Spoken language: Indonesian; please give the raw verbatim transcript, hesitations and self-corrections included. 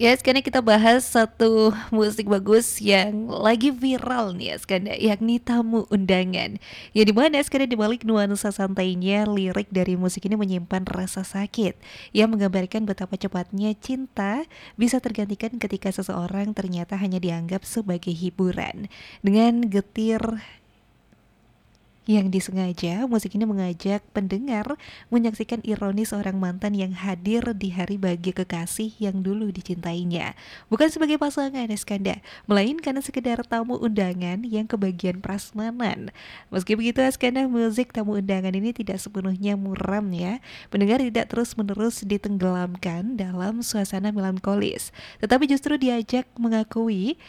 Ya, sekarang kita bahas satu musik bagus yang lagi viral nih ya sekarang, yakni Tamu Undangan. Ya di mana sekarang di balik nuansa santainya, lirik dari musik ini menyimpan rasa sakit yang menggambarkan betapa cepatnya cinta bisa tergantikan ketika seseorang ternyata hanya dianggap sebagai hiburan. Dengan getir yang disengaja, musik ini mengajak pendengar menyaksikan ironi seorang mantan yang hadir di hari bahagia kekasih yang dulu dicintainya. Bukan sebagai pasangan Eskanda, melainkan sekedar tamu undangan yang kebagian prasmanan. Meski begitu, Eskanda, musik tamu undangan ini tidak sepenuhnya muram ya. Pendengar tidak terus-menerus ditenggelamkan dalam suasana melankolis, tetapi justru diajak mengakui